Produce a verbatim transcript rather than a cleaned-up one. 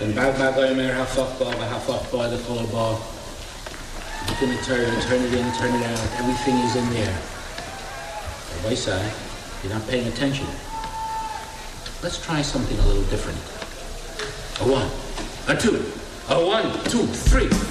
Then bag bag I may have fuck ball, I have fuck ball, the color ball. You can turn it, turn it in, turn it out, everything is in there. Like I say, you're not paying attention. Let's try something a little different. A one, a two, a one, two, three.